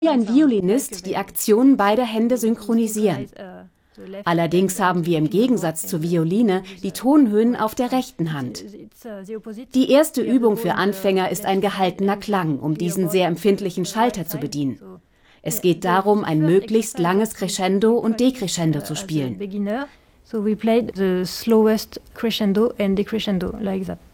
wie ein Violinist die Aktionen beider Hände synchronisieren. Allerdings haben wir im Gegensatz zur Violine die Tonhöhen auf der rechten Hand. Die erste Übung für Anfänger ist ein gehaltener Klang, um diesen sehr empfindlichen Schalter zu bedienen. Es geht darum, ein möglichst langes Crescendo und Decrescendo zu spielen. So we played the slowest crescendo and decrescendo like that.